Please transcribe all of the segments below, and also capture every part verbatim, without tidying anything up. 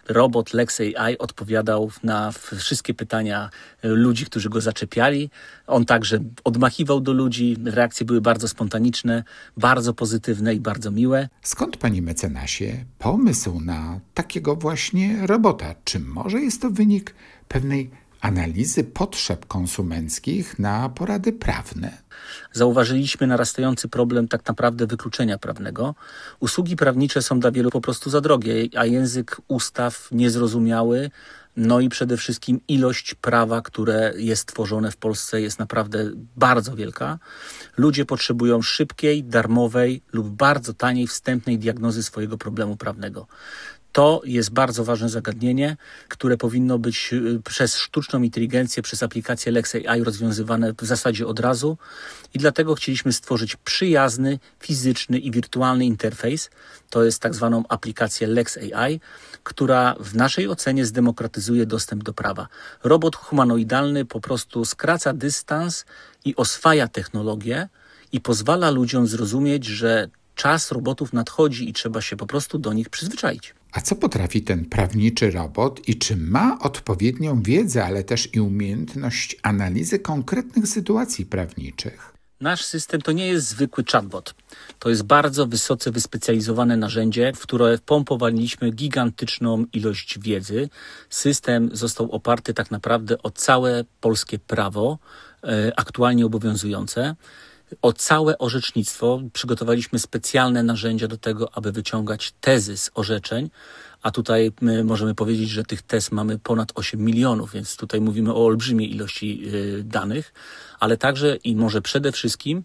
robot Lex A I odpowiadał na wszystkie pytania ludzi, którzy go zaczepiali. On także odmachiwał do ludzi. Reakcje były bardzo spontaniczne, bardzo pozytywne i bardzo miłe. Skąd, panie mecenasie, pomysł na takiego właśnie robota? Czy może jest to wynik pewnej analizy potrzeb konsumenckich na porady prawne? Zauważyliśmy narastający problem tak naprawdę wykluczenia prawnego. Usługi prawnicze są dla wielu po prostu za drogie, a język ustaw niezrozumiały. No i przede wszystkim ilość prawa, które jest tworzone w Polsce, jest naprawdę bardzo wielka. Ludzie potrzebują szybkiej, darmowej lub bardzo taniej wstępnej diagnozy swojego problemu prawnego. To jest bardzo ważne zagadnienie, które powinno być przez sztuczną inteligencję, przez aplikację Lex A I rozwiązywane w zasadzie od razu i dlatego chcieliśmy stworzyć przyjazny, fizyczny i wirtualny interfejs. To jest tak zwaną aplikację Lex A I, która w naszej ocenie zdemokratyzuje dostęp do prawa. Robot humanoidalny po prostu skraca dystans i oswaja technologię i pozwala ludziom zrozumieć, że czas robotów nadchodzi i trzeba się po prostu do nich przyzwyczaić. A co potrafi ten prawniczy robot i czy ma odpowiednią wiedzę, ale też i umiejętność analizy konkretnych sytuacji prawniczych? Nasz system to nie jest zwykły chatbot. To jest bardzo wysoce wyspecjalizowane narzędzie, w które wpompowaliśmy gigantyczną ilość wiedzy. System został oparty tak naprawdę o całe polskie prawo e, aktualnie obowiązujące. O całe orzecznictwo przygotowaliśmy specjalne narzędzia do tego, aby wyciągać tezy z orzeczeń, a tutaj my możemy powiedzieć, że tych tez mamy ponad osiem milionów, więc tutaj mówimy o olbrzymiej ilości y, danych, ale także i może przede wszystkim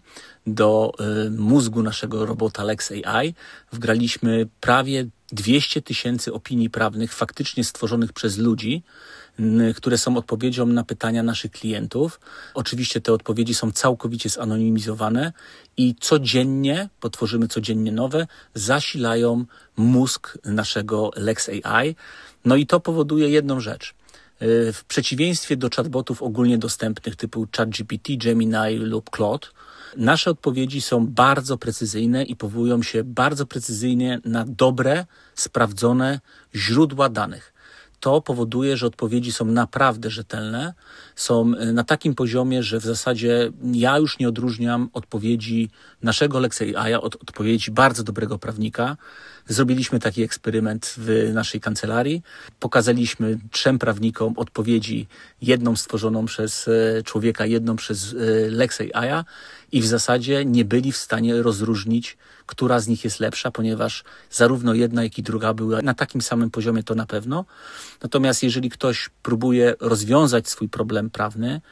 do y, mózgu naszego robota Lex A I wgraliśmy prawie dwieście tysięcy opinii prawnych faktycznie stworzonych przez ludzi, które są odpowiedzią na pytania naszych klientów. Oczywiście te odpowiedzi są całkowicie zanonimizowane i codziennie, bo tworzymy codziennie nowe, zasilają mózg naszego Lex A I. No i to powoduje jedną rzecz. W przeciwieństwie do chatbotów ogólnie dostępnych typu ChatGPT, Gemini lub Claude, nasze odpowiedzi są bardzo precyzyjne i powołują się bardzo precyzyjnie na dobre, sprawdzone źródła danych. To powoduje, że odpowiedzi są naprawdę rzetelne, są na takim poziomie, że w zasadzie ja już nie odróżniam odpowiedzi naszego Lex A I od odpowiedzi bardzo dobrego prawnika. Zrobiliśmy taki eksperyment w naszej kancelarii. Pokazaliśmy trzem prawnikom odpowiedzi, jedną stworzoną przez człowieka, jedną przez Lex A I i w zasadzie nie byli w stanie rozróżnić, która z nich jest lepsza, ponieważ zarówno jedna, jak i druga były na takim samym poziomie, to na pewno. Natomiast jeżeli ktoś próbuje rozwiązać swój problem prawny,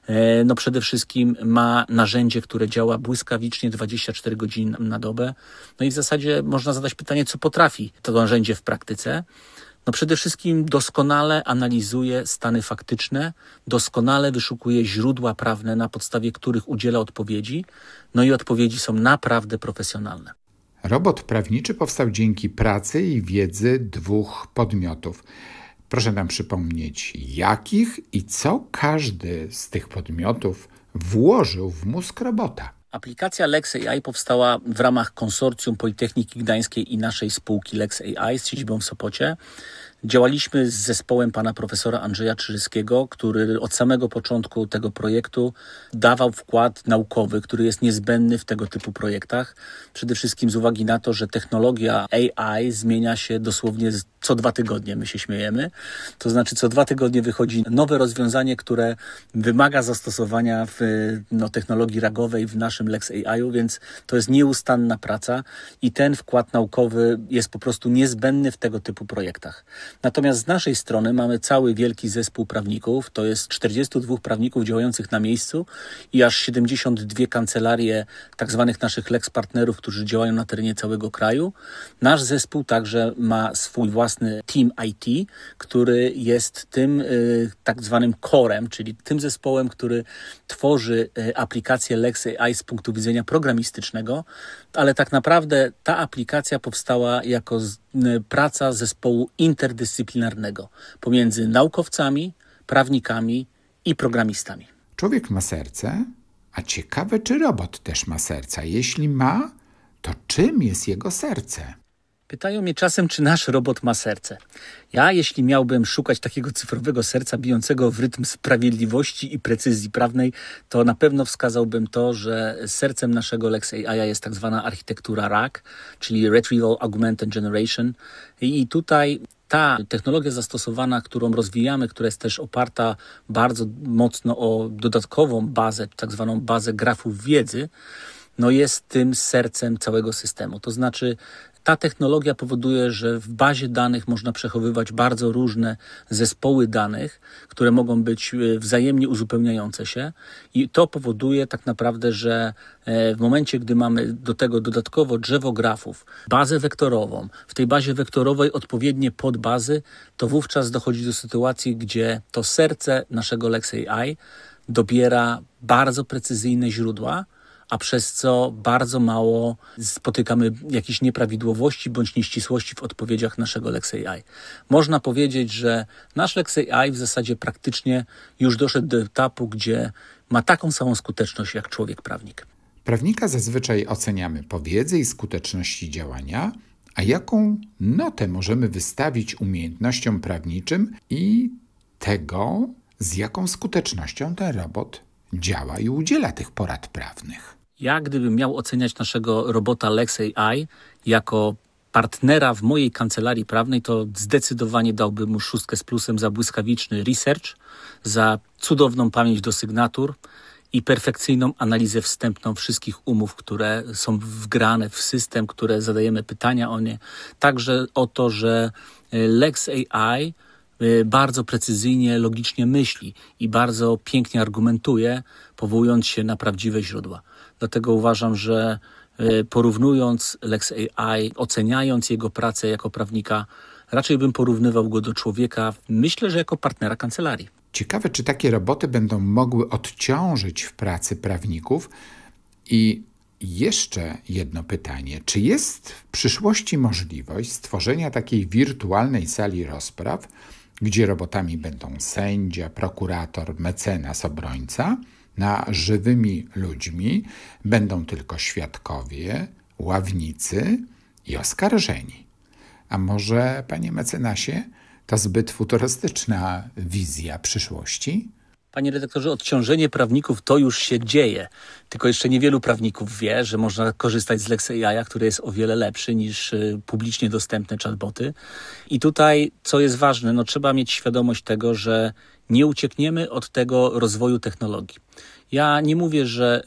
no przede wszystkim ma narzędzie, które działa błyskawicznie dwadzieścia cztery godziny na dobę. No i w zasadzie można zadać pytanie, co potrafi to narzędzie w praktyce. No przede wszystkim doskonale analizuje stany faktyczne, doskonale wyszukuje źródła prawne, na podstawie których udziela odpowiedzi, no i odpowiedzi są naprawdę profesjonalne. Robot prawniczy powstał dzięki pracy i wiedzy dwóch podmiotów. Proszę nam przypomnieć, jakich i co każdy z tych podmiotów włożył w mózg robota. Aplikacja Lex A I powstała w ramach konsorcjum Politechniki Gdańskiej i naszej spółki Lex A I z siedzibą w Sopocie. Działaliśmy z zespołem pana profesora Andrzeja Czyżyskiego, który od samego początku tego projektu dawał wkład naukowy, który jest niezbędny w tego typu projektach. Przede wszystkim z uwagi na to, że technologia A I zmienia się dosłownie co dwa tygodnie, my się śmiejemy. To znaczy co dwa tygodnie wychodzi nowe rozwiązanie, które wymaga zastosowania w no, technologii ragowej w naszym Lex A I, więc to jest nieustanna praca i ten wkład naukowy jest po prostu niezbędny w tego typu projektach. Natomiast z naszej strony mamy cały wielki zespół prawników, to jest czterdziestu dwóch prawników działających na miejscu i aż siedemdziesiąt dwie kancelarie tak zwanych naszych Lex partnerów, którzy działają na terenie całego kraju. Nasz zespół także ma swój własny team I T, który jest tym y, tak zwanym corem, czyli tym zespołem, który tworzy y, aplikację Lex A I z punktu widzenia programistycznego, ale tak naprawdę ta aplikacja powstała jako z, y, praca zespołu interdyscyplinarnego pomiędzy naukowcami, prawnikami i programistami. Człowiek ma serce, a ciekawe, czy robot też ma serce. Jeśli ma, to czym jest jego serce? Pytają mnie czasem, czy nasz robot ma serce. Ja, jeśli miałbym szukać takiego cyfrowego serca bijącego w rytm sprawiedliwości i precyzji prawnej, to na pewno wskazałbym to, że sercem naszego Lex A I jest tak zwana architektura R A G, czyli Retrieval Augmented Generation. I tutaj ta technologia zastosowana, którą rozwijamy, która jest też oparta bardzo mocno o dodatkową bazę, tak zwaną bazę grafów wiedzy, no jest tym sercem całego systemu. To znaczy ta technologia powoduje, że w bazie danych można przechowywać bardzo różne zespoły danych, które mogą być wzajemnie uzupełniające się i to powoduje tak naprawdę, że w momencie, gdy mamy do tego dodatkowo drzewo grafów, bazę wektorową, w tej bazie wektorowej odpowiednie podbazy, to wówczas dochodzi do sytuacji, gdzie to serce naszego Lex A I dobiera bardzo precyzyjne źródła, a przez co bardzo mało spotykamy jakichś nieprawidłowości bądź nieścisłości w odpowiedziach naszego Lex A I. Można powiedzieć, że nasz Lex A I w zasadzie praktycznie już doszedł do etapu, gdzie ma taką samą skuteczność jak człowiek prawnik. Prawnika zazwyczaj oceniamy po wiedzy i skuteczności działania, a jaką notę możemy wystawić umiejętnościom prawniczym i tego, z jaką skutecznością ten robot działa i udziela tych porad prawnych. Ja, gdybym miał oceniać naszego robota Lex A I jako partnera w mojej kancelarii prawnej, to zdecydowanie dałbym mu szóstkę z plusem za błyskawiczny research, za cudowną pamięć do sygnatur i perfekcyjną analizę wstępną wszystkich umów, które są wgrane w system, które zadajemy pytania o nie. Także o to, że Lex A I bardzo precyzyjnie, logicznie myśli i bardzo pięknie argumentuje, powołując się na prawdziwe źródła. Dlatego uważam, że porównując Lex A I, oceniając jego pracę jako prawnika, raczej bym porównywał go do człowieka, myślę, że jako partnera kancelarii. Ciekawe, czy takie roboty będą mogły odciążyć w pracy prawników. I jeszcze jedno pytanie. Czy jest w przyszłości możliwość stworzenia takiej wirtualnej sali rozpraw, gdzie robotami będą sędzia, prokurator, mecenas, obrońca, a żywymi ludźmi będą tylko świadkowie, ławnicy i oskarżeni? A może, panie mecenasie, to zbyt futurystyczna wizja przyszłości? Panie redaktorze, odciążenie prawników to już się dzieje. Tylko jeszcze niewielu prawników wie, że można korzystać z Lex A I, który jest o wiele lepszy niż publicznie dostępne chatboty. I tutaj, co jest ważne, no trzeba mieć świadomość tego, że nie uciekniemy od tego rozwoju technologii. Ja nie mówię, że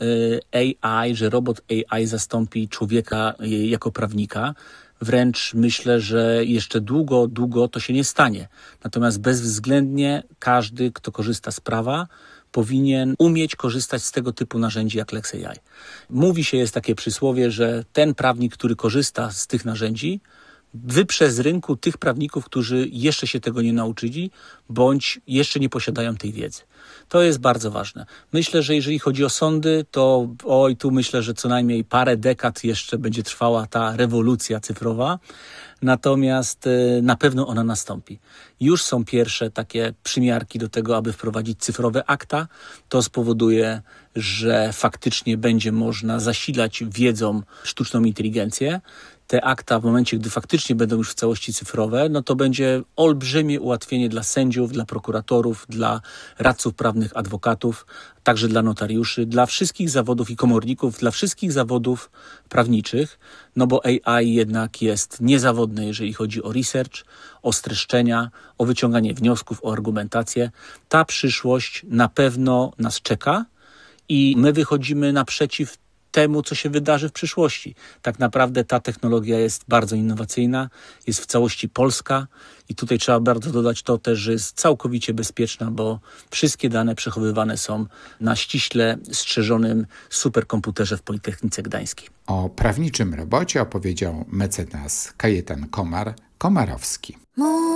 A I, że robot A I zastąpi człowieka jako prawnika. Wręcz myślę, że jeszcze długo, długo to się nie stanie. Natomiast bezwzględnie każdy, kto korzysta z prawa, powinien umieć korzystać z tego typu narzędzi jak Lex A I. Mówi się, jest takie przysłowie, że ten prawnik, który korzysta z tych narzędzi, wyprze z rynku tych prawników, którzy jeszcze się tego nie nauczyli, bądź jeszcze nie posiadają tej wiedzy. To jest bardzo ważne. Myślę, że jeżeli chodzi o sądy, to oj, tu myślę, że co najmniej parę dekad jeszcze będzie trwała ta rewolucja cyfrowa. Natomiast y, na pewno ona nastąpi. Już są pierwsze takie przymiarki do tego, aby wprowadzić cyfrowe akta. To spowoduje, że faktycznie będzie można zasilać wiedzą sztuczną inteligencję. Te akta w momencie, gdy faktycznie będą już w całości cyfrowe, no to będzie olbrzymie ułatwienie dla sędziów, dla prokuratorów, dla radców prawnych, adwokatów, także dla notariuszy, dla wszystkich zawodów i komorników, dla wszystkich zawodów prawniczych, no bo A I jednak jest niezawodne, jeżeli chodzi o research, o streszczenia, o wyciąganie wniosków, o argumentację. Ta przyszłość na pewno nas czeka i my wychodzimy naprzeciw temu, co się wydarzy w przyszłości. Tak naprawdę ta technologia jest bardzo innowacyjna, jest w całości polska i tutaj trzeba bardzo dodać to też, że jest całkowicie bezpieczna, bo wszystkie dane przechowywane są na ściśle strzeżonym superkomputerze w Politechnice Gdańskiej. O prawniczym robocie opowiedział mecenas Kajetan Komar-Komarowski.